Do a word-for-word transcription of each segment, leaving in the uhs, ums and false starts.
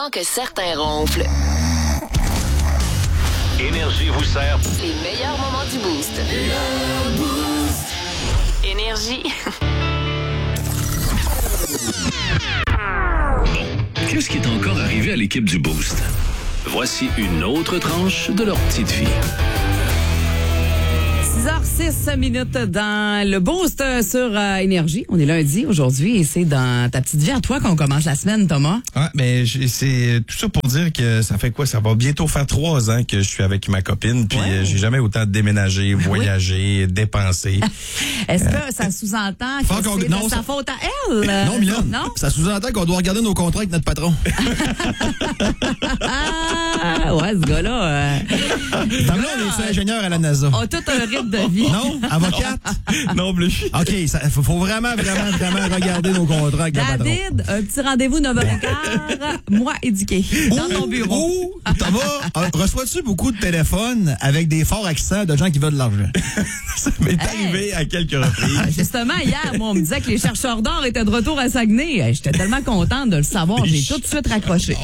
avant que certains ronflent. Énergie vous sert Les meilleurs moments du Boost. Énergie. Qu'est-ce qui est encore arrivé à l'équipe du Boost? Voici une autre tranche de leur petite vie. six heures six minutes dans le Boost sur euh, Énergie. On est lundi aujourd'hui et c'est dans ta petite vie à toi qu'on commence la semaine, Thomas. Ouais, mais j'ai- c'est tout ça pour dire que ça fait quoi? Ça va bientôt faire trois ans que je suis avec ma copine, puis Ouais. euh, j'ai jamais autant déménagé, voyagé, dépensé. Est-ce que ça sous-entend que Faut qu'on- c'est non, de sa ça- faute à elle? Non, Milan. Non? Ça sous-entend qu'on doit regarder nos contrats avec notre patron. Ah, ouais, ce gars-là euh, Comme là, on est ingénieur à la NASA. a tout un rythme de vie. Non? Avocate? Non plus. OK, il faut, faut vraiment, vraiment, vraiment regarder nos contrats avec le patron. David, un petit rendez-vous neuf heures quinze, moi éduqué, dans ton bureau. Ou, Thomas, euh, reçois-tu beaucoup de téléphones avec des forts accents de gens qui veulent de l'argent? Ça m'est Hey. arrivé à quelques reprises. Justement, hier, moi, on me disait que les chercheurs d'or étaient de retour à Saguenay. Hey, j'étais tellement contente de le savoir, j'ai tout de suite raccroché.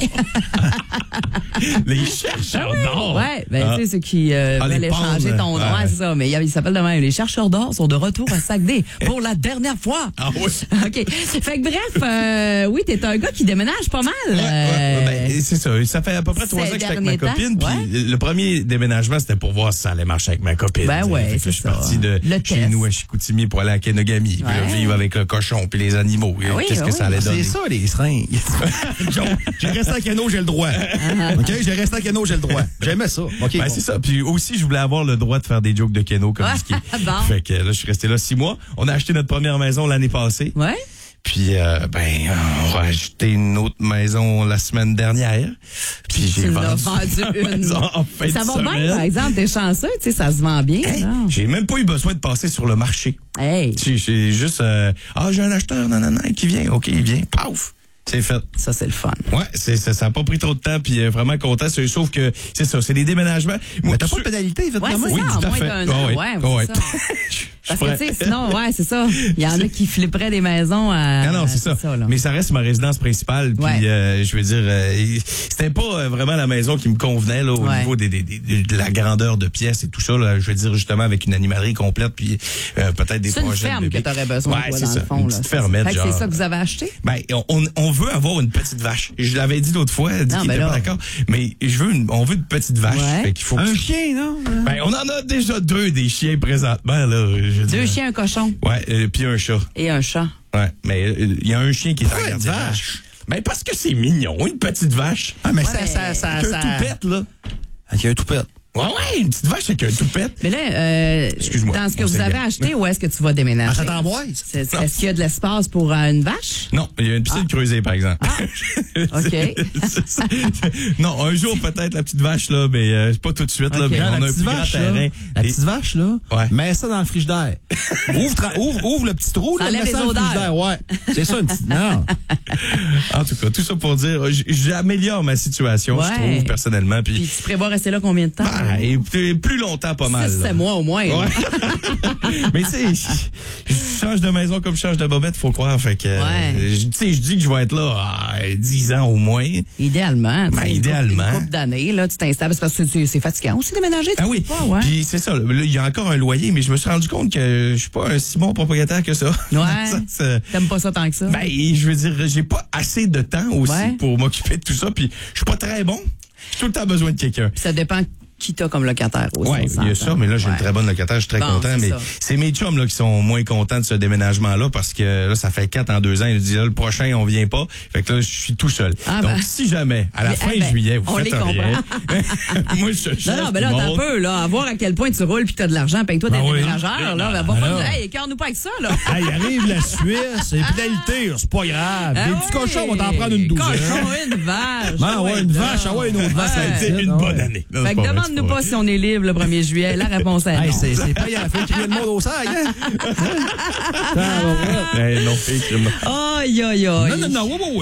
Les chercheurs d'or. Ouais, ben Ah. tu sais, ceux qui euh, Ah, les veulent échanger pawns, ton nom, ouais. ouais, c'est ça. Mais il y a- il s'appelle de même. Les chercheurs d'or sont de retour à Saguenay pour la dernière fois. Ah oui. OK. Fait que bref, euh, oui, t'es un gars qui déménage pas mal. Ouais, ouais, euh, ouais, ben, c'est ça. Ça fait à peu près trois ans ces que j'étais avec ma derniers copine. temps, Puis le premier déménagement, c'était pour voir si ça allait marcher avec ma copine. Ben ouais, Fait que c'est je suis ça. parti de Le chez test. nous à Chicoutimi pour aller à Kenogami. Puis là, Ouais. vivre avec le cochon puis les animaux. Ah oui, Qu'est-ce ben que oui. ça allait donner? C'est ça, les seringues. Joe, j'ai resté à Keno, j'ai le droit. OK, j'ai resté à Keno, j'ai le droit. J'aimais ça. OK. Ben, bon. c'est ça. Puis aussi, je voulais avoir le droit de faire des jokes de Keno comme Ouais. ski. Bon. Fait que là, je suis resté là six mois. On a acheté notre première maison l'année passée. Ouais. Puis, euh, ben, on va acheter une autre maison la semaine dernière. Puis, j'ai Tu l'as vendu, vendu la une. maison en fin Ça de va semaine. bien, par exemple, t'es chanceux, tu sais, ça se vend bien. Hey, là. j'ai même pas eu besoin de passer sur le marché. Hey, J'ai j'ai juste, euh, ah, j'ai un acheteur, non, non, non, qui vient. OK, il vient. Paf! C'est fait. ça, c'est le fun. Ouais, c'est ça, ça a pas pris trop de temps, puis euh, vraiment content. C'est- Sauf que, c'est ça, c'est des déménagements. Moi, Mais t'as pas ceux- de pénalité, Ouais, effectivement? c'est Oui, ça, en tout à moins fait. d'un Ah an. ouais, Ouais, ah c'est ouais. ça. Je Parce suis que, prêt. tu sais, sinon, ouais, c'est ça. Il y en a qui flipperaient des maisons à. Ah non, c'est ça. là. Mais ça reste ma résidence principale. Puis, Ouais. euh, je veux dire, euh, c'était pas euh, vraiment la maison qui me convenait là, au Ouais. niveau des, des, des- de la grandeur de pièces et tout ça. Là, je veux dire, justement, avec une animalerie complète, puis euh, peut-être des C'est une projets de ferme que bébés. t'aurais besoin, Ouais, toi, c'est dans ça. le fond. Une là. petite C'est- fermette, Fait que genre. c'est ça que vous avez acheté? Ben, on, on veut avoir une petite vache. Je l'avais dit l'autre fois, elle dit Non, qu'il ben était pas là. d'accord. Mais je veux une, on veut une petite vache. Ouais. Fait qu'il faut que- Un chien, non? Ben, on en a déjà deux des chiens présentement, là. je veux Deux dire. chiens, un cochon Ouais, euh, puis un chat. et un chat. Ouais, mais euh, il y a un chien qui est Pourquoi en une gardiennage. vache? Ben, parce que c'est mignon, une petite vache. Ah, mais Ouais, ça, mais- ça, ça, Avec ça... un toupette, là. Avec un toupette. Ouais, ouais, une petite vache avec un toupette. Mais là, euh, Excuse-moi, dans ce que on vous avez s'égare. acheté, où est-ce que tu vas déménager? À Saint-Ambroise? C'est- c'est- Est-ce qu'il y a de l'espace pour euh, une vache? Non, il y a une piscine creusée, par exemple. OK. Non, un jour, peut-être, la petite vache, là, mais euh, pas tout de suite, là. Ok. Mais Regarde, on a la un petite plus grand vache, terrain. là, la Et- petite vache, là, Ouais. mets ça dans le frigidaire. ouvre, tra- ouvre, ouvre le petit trou, Ça là, enlève mets ça les dans le odeurs. frigidaire. Ouais. C'est ça, une petite... Non. En tout cas, tout ça pour dire, j- j'améliore ma situation, Ouais. je trouve, personnellement. Puis Puis, tu prévois rester là combien de temps? ah, et plus plus longtemps, pas mal. Six, là. c'est mois au moins. là. Ouais. Mais tu sais, je je change de maison comme je change de bobette, faut croire. Fait que, Ouais. euh, je- tu sais, je dis que je vais être là ah, dix ans au moins. Idéalement. tu Ben, sais, une idéalement. couple- Une couple d'années, là, tu t'installes. C'est parce que c'est c'est fatigant aussi déménager. tu Ah oui. trouves pas, ouais. Puis c'est ça. Là, il y a encore un loyer, mais je me suis rendu compte que je suis pas un si bon propriétaire que ça. Ouais. Ça, c'est- T'aimes pas ça tant que ça? ben, je veux dire, j'ai pas assez de temps aussi Ouais. pour m'occuper de tout ça. Puis je suis pas très bon. J'ai tout le temps besoin de quelqu'un. Puis ça dépend qui t'as comme locataire aussi. Ouais, on il y a s'entend. ça, mais là, j'ai Ouais. une très bonne locataire, je suis très Bon, content. c'est Mais ça. c'est mes chums là, qui sont moins contents de ce déménagement-là parce que là, ça fait quatre en deux ans. Ils disent, là, le prochain, on vient pas. Fait que là, je suis tout seul. Ah, Donc, ben. si jamais, à la Mais, fin eh ben, juillet, vous on les faites rien, moi, je Non, cherche non, ben là, du t'as un monde. peu, là, à voir à quel point tu roules puis que t'as de l'argent, paye-toi des Ben oui. déménageurs, là. Ben, va Ben pas là. nous, hey, écœure-nous pas avec ça, là. Hey, arrive la Suisse, c'est pénalité, c'est pas grave. Ah Des petits ouais. cochons, on va t'en prendre une douzaine. Cochon, une vache. Ah ouais, une donc. vache, ah ouais, une autre vache, Ça a Ouais. été une Ah ouais. bonne année. Non, Fait c'est que pas vrai, demande-nous c'est pas vrai. si on est libre le premier juillet. La réponse est Hey, Ben non. c'est, c'est pas y a fait crier le monde au sac, hein? Eh non, écris-moi. Aïe, aïe, aïe. Non, non, non, oui, oui, oui.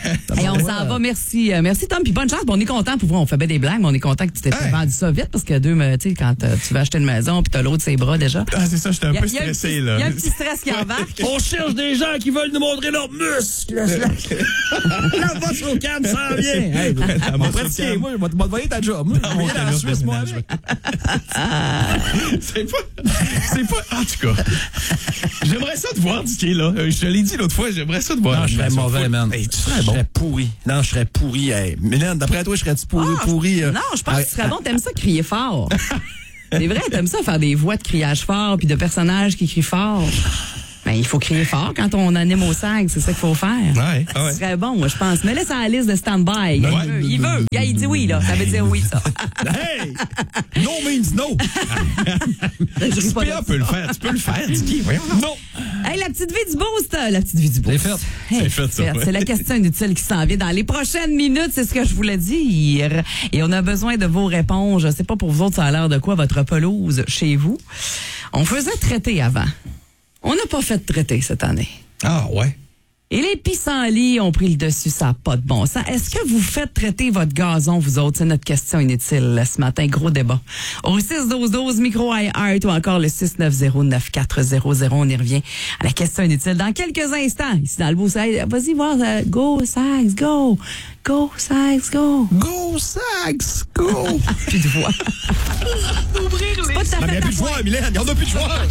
Et on s'en va, merci. Euh, merci, Tom. Puis bonne chance. Bon, on est content. Pour vrai, on fait bien des blagues, mais on est content que tu t'es Hey. vendu ça vite parce que deux, tu sais, quand euh, tu vas acheter une maison puis t'as l'autre ses bras déjà. Ah, c'est ça, j'étais un Y a- peu y a un stressé, petit- là. Il y a un petit stress qui embarque. On cherche des gens qui veulent nous montrer leurs muscles. La bosse au cam s'en vient. Hey, La on va bosse au pratiquer. cam. Moi, je vais te envoyer ta job. Moi, je vais aller à la Suisse, moi. avec. C'est pas. C'est pas. En tout cas. J'aimerais ça te voir, Dicky, là. Euh, Je te l'ai dit l'autre fois, j'aimerais ça te voir. Non, je serais mauvais, man. Hey, tu serais Je bon. serais pourri. Non, je serais pourri. Hey. Mylène, d'après toi, je serais-tu pourri, Ah, pourri? euh, Non, je pense que ah, tu serais bon. T'aimes ça crier fort. C'est vrai, t'aimes ça faire des voix de criage fort puis de personnages qui crient fort. Ben, il faut crier fort quand on anime au sac, c'est ça qu'il faut faire. Ouais, ah ouais. Ce serait bon, moi, je pense. Mais là, c'est à la liste de stand-by. Il Ouais. veut, il veut. Gars, il dit oui, là. Ça veut dire oui, ça. Hey! No means no! Je ris pas de P A ça. peut le faire. Tu peux le faire, Dicky. Voyons. Non! Hey, la petite vie du boost! La petite vie du boost. C'est fait. Hey, C'est fait, ça, ouais. C'est la question inutile qui s'en vient dans les prochaines minutes, c'est ce que je voulais dire. Et on a besoin de vos réponses. Je sais pas pour vous autres, ça a l'air de quoi votre pelouse chez vous. On faisait traiter avant. On n'a pas fait de traiter cette année. Ah, ouais. Et les pissenlits ont pris le dessus, ça n'a pas de bon sens. Est-ce que vous faites traiter votre gazon, vous autres? C'est notre question inutile ce matin. Gros débat. Au six douze douze, micro iHeart ou encore le six neuf zéro neuf quatre zéro zéro. On y revient à la question inutile dans quelques instants. Ici dans le beau Sags. Vas-y voir. euh, Go, Sags, go. Go, Sags, go. Go, Sags, go! Plus de voix. Ouvrir les Pas tout à Il n'y fait a ta plus de voix. joueurs, Mylène. Il n'y en a plus de joueurs.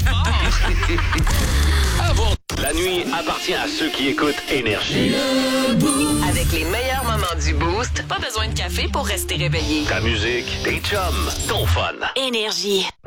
La nuit appartient à ceux qui écoutent Énergie. Avec les meilleurs moments du boost, pas besoin de café pour rester réveillé. Ta musique, tes chums, ton fun. Énergie.